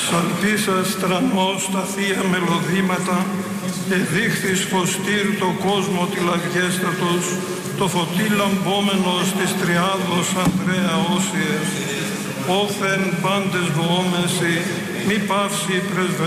Σαλπίσας τρανός τα θεία μελωδήματα, εδείχθης φωστήρ το κόσμο τηλαδιέστατος, το φωτί λαμπόμενος της τριάδος Ανδρέα Όσιες, όθεν πάντες βοόμεση, μη παύσει πρεσβεύει.